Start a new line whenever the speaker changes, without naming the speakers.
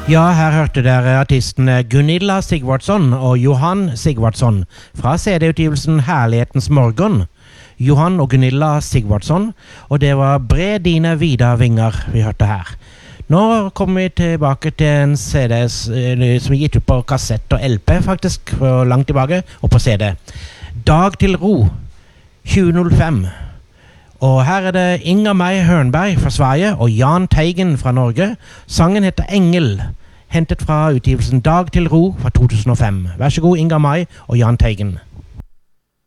Ja, her hørte dere artistene Gunilla Sigvardsson og Johan Sigvardsson fra CD-utgivelsen Herlighetens Morgen. Johan og Gunilla Sigvardsson, og det var Bre dine vida vinger vi hørte her. Nå kommer vi tilbake til en CD som er gitt ut på kassett og LP faktisk, langt tilbake, og på CD. Dag til ro, 2005. Og her er det Inger May Hørnberg fra Sverige og Jan Teigen fra Norge. Sangen heter Engel, hentet fra utgivelsen Dag til ro fra 2005. Vær så god, Inger May og Jan Teigen.